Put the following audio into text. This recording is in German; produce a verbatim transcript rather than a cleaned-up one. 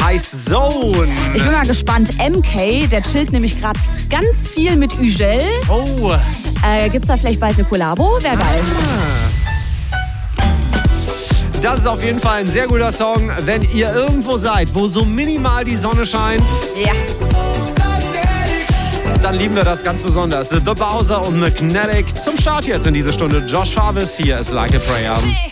heißt Zone. Ich bin mal gespannt. M K, der chillt nämlich gerade ganz viel mit Ugel. Oh. Äh, gibt's da vielleicht bald eine Kollabo? Wäre geil. Das ist auf jeden Fall ein sehr guter Song, wenn ihr irgendwo seid, wo so minimal die Sonne scheint. Ja. Dann lieben wir das ganz besonders. The Bowser und Magnetic zum Start jetzt in diese Stunde. Josh Farvis, hier ist Like a Prayer.